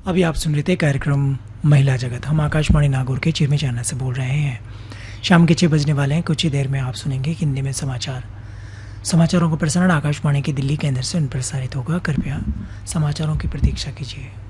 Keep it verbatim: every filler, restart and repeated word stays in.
अभी आप सुन रहे थे कार्यक्रम महिला जगत। हम आकाशवाणी नागौर के चिरमी चैनल से बोल रहे हैं। शाम के छः बजने वाले हैं। कुछ ही देर में आप सुनेंगे हिंदी में समाचार। समाचारों का प्रसारण आकाशवाणी के दिल्ली केंद्र से प्रसारित होगा। कृपया समाचारों की प्रतीक्षा कीजिए।